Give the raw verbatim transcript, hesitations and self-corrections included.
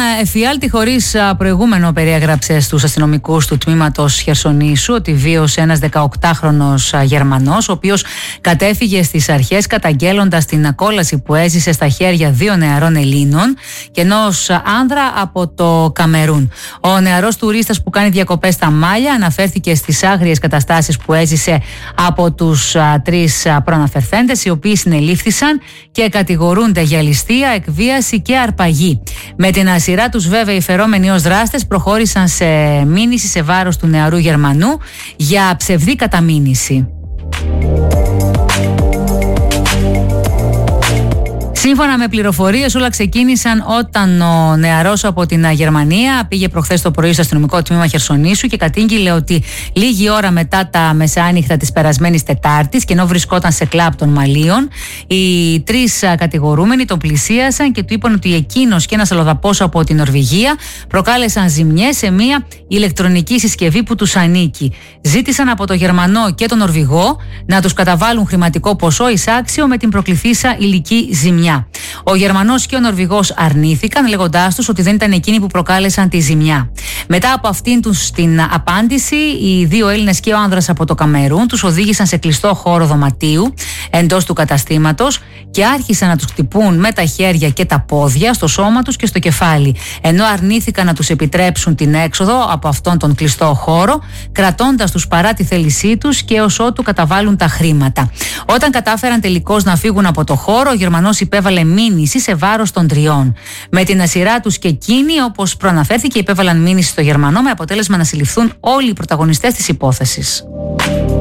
εφιάλτη χωρίς προηγούμενο περιέγραψε στους αστυνομικούς του τμήματος Χερσονήσου ότι βίωσε ένας δεκαοκτάχρονος Γερμανός, ο οποίος κατέφυγε στις αρχές καταγγέλλοντας την κόλαση που έζησε στα χέρια δύο νεαρών Ελλήνων και ενός άνδρα από το Καμερούν. Ο νεαρός τουρίστας που κάνει διακοπές στα Μάλια αναφέρθηκε στις άγριες καταστάσεις που έζησε από τους τρεις προαναφερθέντες, οι οποίοι συνελήφθησαν και κατηγορούνται για ληστεία, εκβίαση και αρπαγή. Με την σειρά τους, βέβαια, οι φερόμενοι ως δράστες προχώρησαν σε μήνυση σε βάρος του νεαρού Γερμανού για ψευδή καταμήνυση. Σύμφωνα με πληροφορίες, όλα ξεκίνησαν όταν ο νεαρός από την Γερμανία πήγε προχθές το πρωί στο αστυνομικό τμήμα Χερσονήσου και κατήγγειλε ότι λίγη ώρα μετά τα μεσάνυχτα της περασμένης Τετάρτης, και ενώ βρισκόταν σε κλαμπ των Μαλίων, οι τρεις κατηγορούμενοι τον πλησίασαν και του είπαν ότι εκείνος και ένας αλλοδαπός από την Νορβηγία προκάλεσαν ζημιές σε μια ηλεκτρονική συσκευή που τους ανήκει. Ζήτησαν από το Γερμανό και τον Νορβηγό να τους καταβάλουν χρηματικό ποσό εισάξιο με την προκληθήσα υλική ζημιά. Ο Γερμανός και ο Νορβηγός αρνήθηκαν, λέγοντάς τους ότι δεν ήταν εκείνοι που προκάλεσαν τη ζημιά. Μετά από αυτήν τους την απάντηση, οι δύο Έλληνες και ο άνδρας από το Καμερούν τους οδήγησαν σε κλειστό χώρο δωματίου εντός του καταστήματος και άρχισαν να τους χτυπούν με τα χέρια και τα πόδια στο σώμα τους και στο κεφάλι, ενώ αρνήθηκαν να τους επιτρέψουν την έξοδο από αυτόν τον κλειστό χώρο, κρατώντας τους παρά τη θέλησή τους και ως ότου καταβάλουν τα χρήματα. Όταν κατάφεραν τελικώς να φύγουν από το χώρο, ο Γερμανός υπέβαλε μήνυση σε βάρος των τριών. Με την σειρά τους και εκείνοι, όπως προαναφέρθηκε, υπέβαλαν μήνυση στο Γερμανό, με αποτέλεσμα να συλληφθούν όλοι οι πρωταγωνιστές της υπόθεσης.